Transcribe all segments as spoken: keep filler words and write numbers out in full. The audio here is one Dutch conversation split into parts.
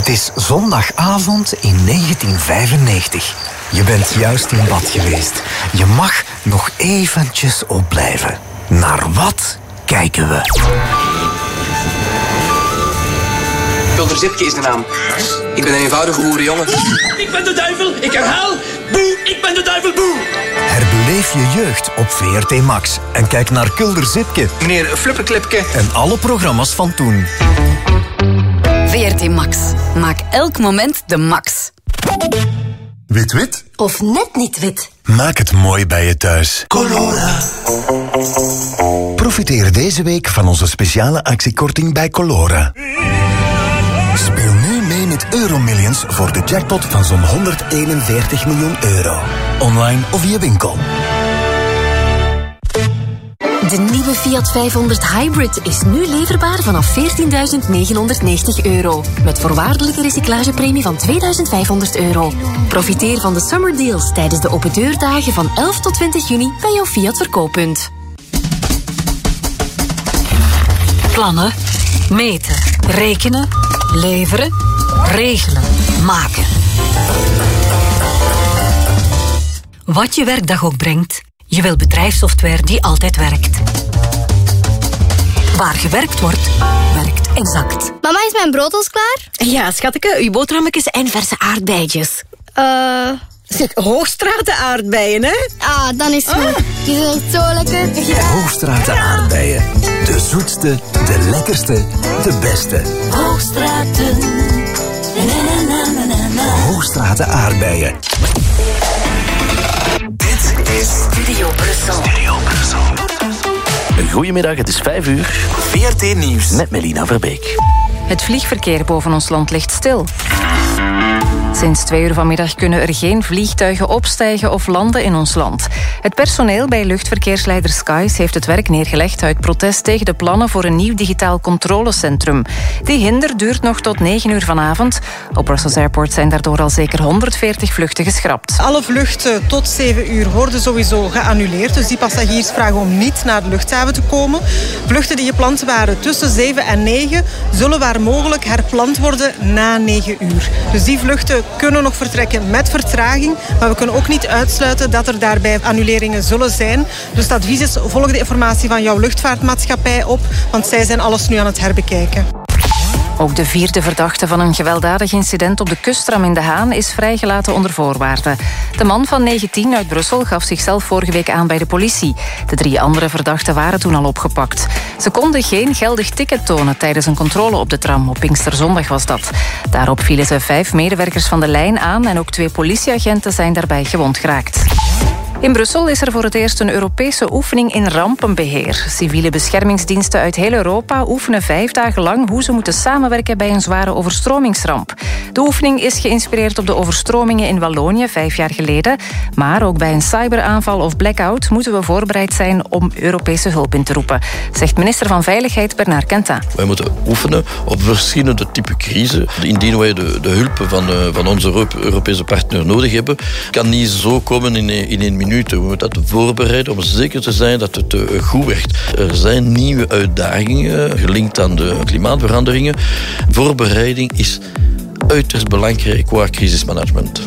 Het is zondagavond in negentien vijfennegentig. Je bent juist in bad geweest. Je mag nog eventjes opblijven. Naar wat kijken we? Kulder Zipke is de naam. Ik ben een eenvoudige boerenjongen. Ik ben de duivel, ik herhaal. Boe, ik ben de duivel, boe. Herbeleef je jeugd op V R T Max. En kijk naar Kulder Zipke. Meneer Flupperklipke. En alle programma's van toen. V R T Max. Maak elk moment de max. Wit-wit? Of net niet wit. Maak het mooi bij je thuis. Colora. Profiteer deze week van onze speciale actiekorting bij Colora. Speel nu mee met Euromillions voor de jackpot van zo'n honderdeenenveertig miljoen euro. Online of via winkel. De nieuwe Fiat vijfhonderd Hybrid is nu leverbaar vanaf veertienduizend negenhonderdnegentig euro. Met voorwaardelijke recyclagepremie van tweeduizend vijfhonderd euro. Profiteer van de summer deals tijdens de open deurdagen van elf tot twintig juni bij jouw Fiat verkooppunt. Plannen, meten, rekenen, leveren, regelen, maken. Wat je werkdag ook brengt, je wil bedrijfssoftware die altijd werkt. Waar gewerkt wordt, werkt Exact. Mama, is mijn brood al klaar? Ja, schatje, uw boterhammetjes en verse aardbeidjes. Eh... Uh... Zeg, Hoogstraten aardbeien, hè? Ah, dan is het goed. Ah. Die zijn echt zo lekker. Ja. Hoogstraten aardbeien. De zoetste, de lekkerste, de beste. Hoogstraten. Na, na, na, na, na. Hoogstraten aardbeien. Dit is Studio Brussel. Studio Brussel. Goedemiddag, het is vijf uur. V R T Nieuws met Melina Verbeek. Het vliegverkeer boven ons land ligt stil. Sinds twee uur vanmiddag kunnen er geen vliegtuigen opstijgen of landen in ons land. Het personeel bij luchtverkeersleider Skies heeft het werk neergelegd uit protest tegen de plannen voor een nieuw digitaal controlecentrum. Die hinder duurt nog tot negen uur vanavond. Op Brussels Airport zijn daardoor al zeker honderdveertig vluchten geschrapt. Alle vluchten tot zeven uur worden sowieso geannuleerd. Dus die passagiers vragen om niet naar de luchthaven te komen. Vluchten die gepland waren tussen zeven en negen zullen waar mogelijk herpland worden na negen uur. Dus die vluchten kunnen nog vertrekken met vertraging, maar we kunnen ook niet uitsluiten dat er daarbij annuleringen zullen zijn. Dus het advies is, volg de informatie van jouw luchtvaartmaatschappij op, want zij zijn alles nu aan het herbekijken. Ook de vierde verdachte van een gewelddadig incident op de kustram in De Haan is vrijgelaten onder voorwaarden. De man van negentien uit Brussel gaf zichzelf vorige week aan bij de politie. De drie andere verdachten waren toen al opgepakt. Ze konden geen geldig ticket tonen tijdens een controle op de tram. Op Pinksterzondag was dat. Daarop vielen ze vijf medewerkers van de lijn aan en ook twee politieagenten zijn daarbij gewond geraakt. In Brussel is er voor het eerst een Europese oefening in rampenbeheer. Civiele beschermingsdiensten uit heel Europa oefenen vijf dagen lang hoe ze moeten samenwerken bij een zware overstromingsramp. De oefening is geïnspireerd op de overstromingen in Wallonië vijf jaar geleden. Maar ook bij een cyberaanval of blackout moeten we voorbereid zijn om Europese hulp in te roepen, zegt minister van Veiligheid Bernard Quentin. Wij moeten oefenen op verschillende typen crisis. Indien wij de, de hulp van, de, van onze Europese partner nodig hebben, kan niet zo komen in, in één minuut. We moeten dat voorbereiden om zeker te zijn dat het uh, goed werkt. Er zijn nieuwe uitdagingen gelinkt aan de klimaatveranderingen. Voorbereiding is uiterst belangrijk qua crisismanagement.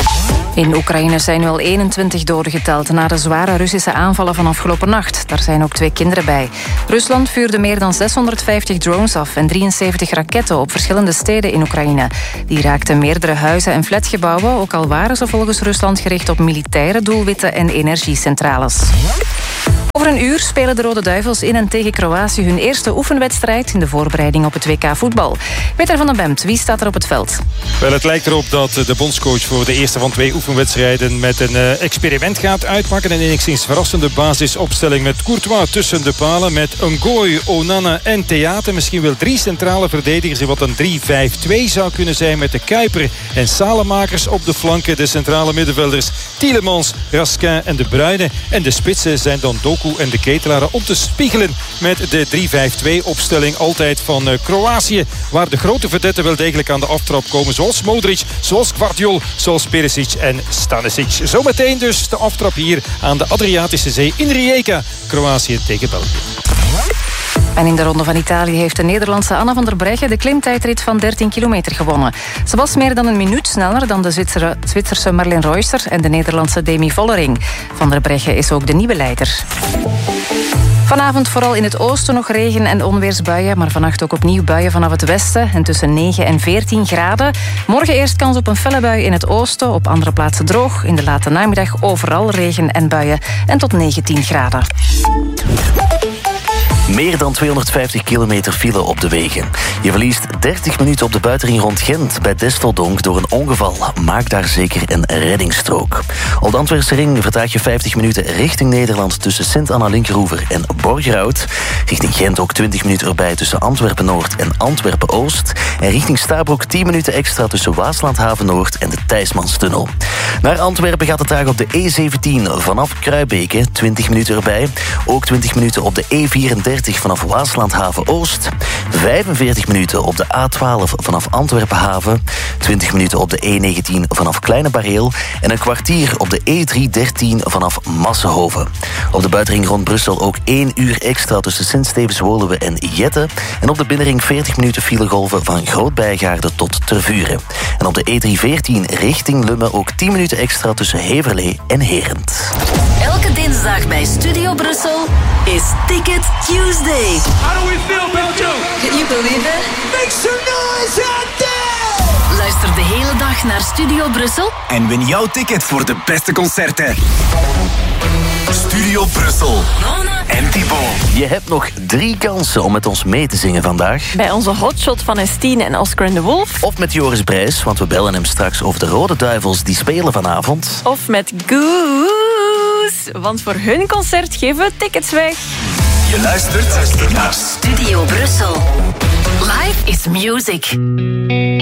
In Oekraïne zijn nu al eenentwintig doden geteld na de zware Russische aanvallen van afgelopen nacht. Daar zijn ook twee kinderen bij. Rusland vuurde meer dan zeshonderdvijftig drones af en drieënzeventig raketten op verschillende steden in Oekraïne. Die raakten meerdere huizen en flatgebouwen, ook al waren ze volgens Rusland gericht op militaire doelwitten en energiecentrales. Over een uur spelen de Rode Duivels in en tegen Kroatië hun eerste oefenwedstrijd in de voorbereiding op het W K voetbal. Peter van den Bemt, wie staat er op het veld? Wel, het lijkt erop dat de bondscoach voor de eerste van twee oefenwedstrijden met een uh, experiment gaat uitpakken. Een enigszins verrassende basisopstelling met Courtois tussen de palen, met Ngoy, Onana en Theate. Misschien wel drie centrale verdedigers in wat een drie vijf twee zou kunnen zijn, met de Kuiper en Salemakers op de flanken. De centrale middenvelders Tielemans, Raskin en De Bruyne. En de spitsen zijn dan Doku en de Ketelaar om te spiegelen met de drie vijf twee opstelling altijd van uh, Kroatië, waar de grote vedetten wel degelijk aan de aftrap komen, zoals Modric, zoals Gvardiol, zoals Perisic en Stanisic. Zometeen dus de aftrap hier aan de Adriatische Zee in Rijeka. Kroatië tegen België. En in de Ronde van Italië heeft de Nederlandse Anna van der Breggen de klimtijdrit van dertien kilometer gewonnen. Ze was meer dan een minuut sneller dan de Zwitser, Zwitserse Marleen Reusser en de Nederlandse Demi Vollering. Van der Breggen is ook de nieuwe leider. Vanavond vooral in het oosten nog regen- en onweersbuien, maar vannacht ook opnieuw buien vanaf het westen en tussen negen en veertien graden. Morgen eerst kans op een felle bui in het oosten, op andere plaatsen droog. In de late namiddag overal regen en buien en tot negentien graden. Meer dan tweehonderdvijftig kilometer file op de wegen. Je verliest dertig minuten op de buitenring rond Gent bij Desteldonk door een ongeval. Maak daar zeker een reddingsstrook. Op de Antwerpse ring vertraag je vijftig minuten richting Nederland tussen Sint-Anna-Linkeroever en Borgerhout. Richting Gent ook twintig minuten erbij tussen Antwerpen-Noord en Antwerpen-Oost. En richting Stabroek tien minuten extra tussen Waaslandhaven-Noord en de Thijsmanstunnel. Naar Antwerpen gaat het traag op de E zeventien vanaf Kruibeke, twintig minuten erbij. Ook twintig minuten op de E vierendertig vanaf Waaslandhaven-Oost. vijfenveertig minuten op de A twaalf vanaf Antwerpen-Haven. twintig minuten op de E negentien vanaf Kleine Bareel. En een kwartier op de E driehonderddertien vanaf Massenhoven. Op de buitenring rond Brussel ook één uur extra tussen Sint-Stevens-Woluwe en Jette. En op de binnenring veertig minuten filegolven van Groot-Bijgaarde tot Tervuren. En op de E driehonderdveertien richting Lummen ook tien minuten extra tussen Heverlee en Herent. Elke dinsdag bij Studio Brussel is Ticket Tuesday. How do we feel, Belgium? Can you believe it? Make some noise out there! Luister de hele dag naar Studio Brussel En win jouw ticket voor de beste concerten. Studio Brussel. En Thibaut. Je hebt nog drie kansen om met ons mee te zingen vandaag. Bij onze hotshot van Estine en Oscar en de Wolf. Of met Joris Brijs, want we bellen hem straks over de Rode Duivels die spelen vanavond. Of met Goose, want voor hun concert geven we tickets weg. Je luistert naar Studio Brussel. Live is music.